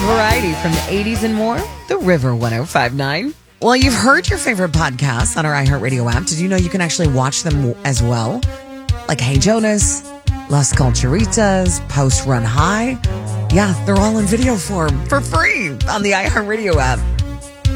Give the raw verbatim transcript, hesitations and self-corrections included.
variety from the eighties and more. The River one oh five point nine. Well, you've heard your favorite podcasts on our iHeartRadio app. Did you know you can actually watch them as well? Like Hey Jonas, Las Culturitas, Post Run High. Yeah, they're all in video form for free on the iHeartRadio app.